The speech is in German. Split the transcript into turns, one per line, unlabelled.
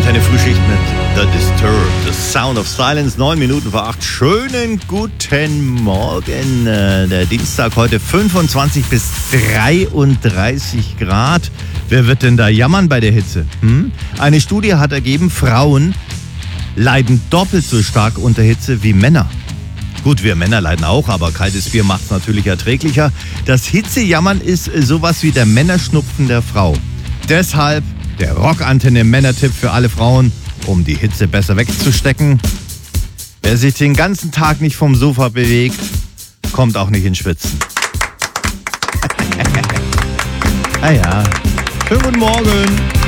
Antenne Frühschicht mit The Disturbed, The Sound of Silence, 9 Minuten vor 8. Schönen guten Morgen. Der Dienstag heute 25 bis 33 Grad. Wer wird denn da jammern bei der Hitze? Eine Studie hat ergeben, Frauen leiden doppelt so stark unter Hitze wie Männer. Gut, wir Männer leiden auch, aber kaltes Bier macht es natürlich erträglicher. Das Hitzejammern ist sowas wie der Männerschnupfen der Frau. Deshalb der Rockantenne Männertipp für alle Frauen, um die Hitze besser wegzustecken. Wer sich den ganzen Tag nicht vom Sofa bewegt, kommt auch nicht ins Schwitzen. Ah ja, schönen guten Morgen.